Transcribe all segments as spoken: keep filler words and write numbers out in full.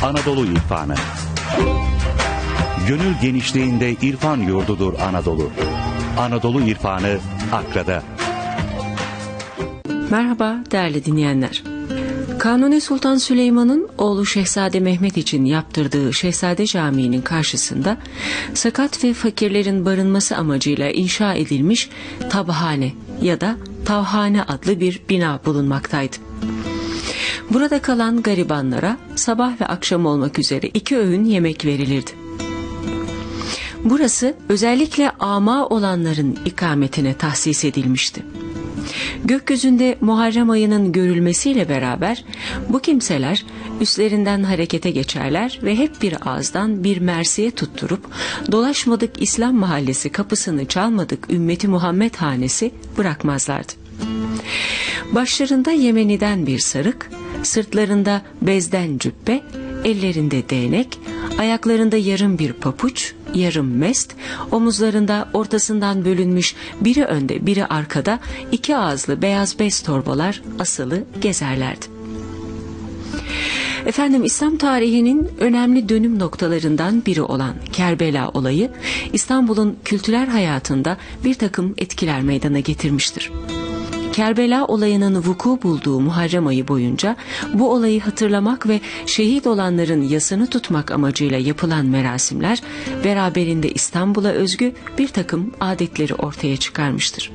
Anadolu İrfanı. Gönül genişliğinde irfan yurdudur Anadolu. Anadolu İrfanı Akra'da. Merhaba değerli dinleyenler. Kanuni Sultan Süleyman'ın oğlu Şehzade Mehmet için yaptırdığı Şehzade Camii'nin karşısında sakat ve fakirlerin barınması amacıyla inşa edilmiş tabhane ya da tavhane adlı bir bina bulunmaktaydı. Burada kalan garibanlara sabah ve akşam olmak üzere iki öğün yemek verilirdi. Burası özellikle ama olanların ikametine tahsis edilmişti. Gökyüzünde Muharrem ayının görülmesiyle beraber bu kimseler üstlerinden harekete geçerler ve hep bir ağızdan bir mersiye tutturup dolaşmadık İslam mahallesi kapısını çalmadık ümmeti Muhammed hanesi bırakmazlardı. Başlarında Yemeni'den bir sarık, sırtlarında bezden cübbe, ellerinde değnek, ayaklarında yarım bir papuç, yarım mest, omuzlarında ortasından bölünmüş biri önde biri arkada iki ağızlı beyaz bez torbalar asılı gezerlerdi. Efendim, İslam tarihinin önemli dönüm noktalarından biri olan Kerbela olayı İstanbul'un kültürel hayatında bir takım etkiler meydana getirmiştir. Kerbela olayının vuku bulduğu Muharrem ayı boyunca bu olayı hatırlamak ve şehit olanların yasını tutmak amacıyla yapılan merasimler beraberinde İstanbul'a özgü bir takım adetleri ortaya çıkarmıştır.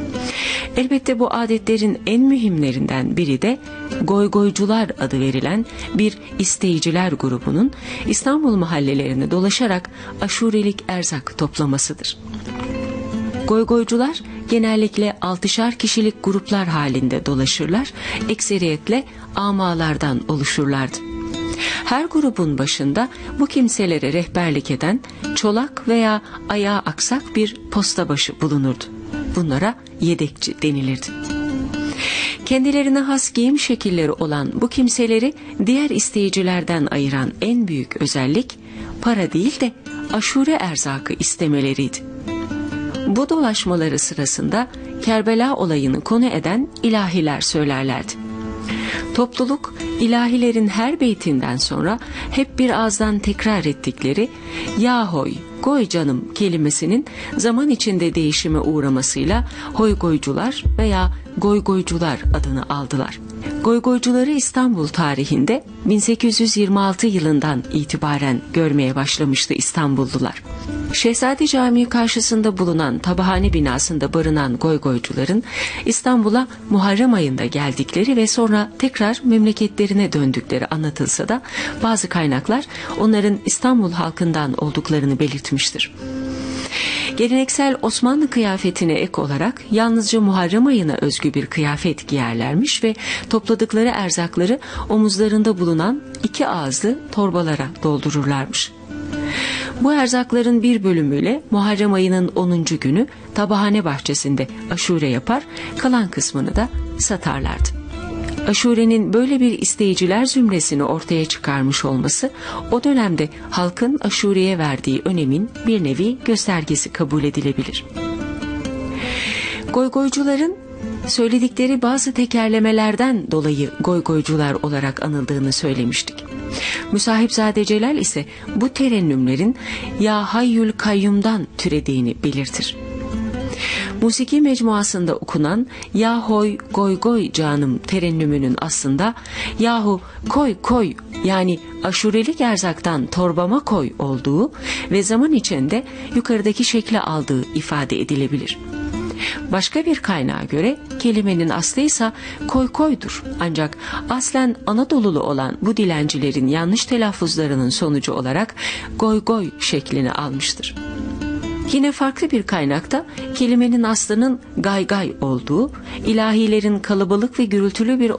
Elbette bu adetlerin en mühimlerinden biri de Goygoycular adı verilen bir isteyiciler grubunun İstanbul mahallelerini dolaşarak aşurelik erzak toplamasıdır. Goygoycular genellikle altışar kişilik gruplar halinde dolaşırlar, ekseriyetle amalardan oluşurlardı. Her grubun başında bu kimselere rehberlik eden çolak veya ayağı aksak bir postabaşı bulunurdu. Bunlara yedekçi denilirdi. Kendilerine has giyim şekilleri olan bu kimseleri diğer isteyicilerden ayıran en büyük özellik para değil de aşure erzakı istemeleriydi. Bu dolaşmaları sırasında Kerbela olayını konu eden ilahiler söylerlerdi. Topluluk ilahilerin her beytinden sonra hep bir ağızdan tekrar ettikleri "Yahoy, goy canım" kelimesinin zaman içinde değişime uğramasıyla Hoygoycular veya Goygoycular adını aldılar. Goygoycuları İstanbul tarihinde bin sekiz yüz yirmi altı yılından itibaren görmeye başlamıştı İstanbullular. Şehzade Camii karşısında bulunan tabahane binasında barınan Goygoycuların İstanbul'a Muharrem ayında geldikleri ve sonra tekrar memleketlerine döndükleri anlatılsa da bazı kaynaklar onların İstanbul halkından olduklarını belirtmiştir. Geleneksel Osmanlı kıyafetine ek olarak yalnızca Muharrem ayına özgü bir kıyafet giyerlermiş ve topladıkları erzakları omuzlarında bulunan iki ağızlı torbalara doldururlarmış. Bu erzakların bir bölümüyle Muharrem ayının onuncu günü tabahane bahçesinde aşure yapar, kalan kısmını da satarlardı. Aşurenin böyle bir isteyiciler zümresini ortaya çıkarmış olması o dönemde halkın aşureye verdiği önemin bir nevi göstergesi kabul edilebilir. Goygoycuların söyledikleri bazı tekerlemelerden dolayı Goygoycular olarak anıldığını söylemiştik. Müsahipzade Celal ise bu terennümlerin Ya Hayyül Kayyum'dan türediğini belirtir. Musiki mecmuasında okunan "Yahoy goy goy canım" terennümünün aslında "Yahu koy koy" yani aşurelik erzaktan torbama koy olduğu ve zaman içinde yukarıdaki şekli aldığı ifade edilebilir. Başka bir kaynağa göre kelimenin aslı ise koy koydur. Ancak aslen Anadolulu olan bu dilencilerin yanlış telaffuzlarının sonucu olarak goy goy şeklini almıştır. Yine farklı bir kaynakta kelimenin aslının gaygay olduğu, ilahilerin kalabalık ve gürültülü bir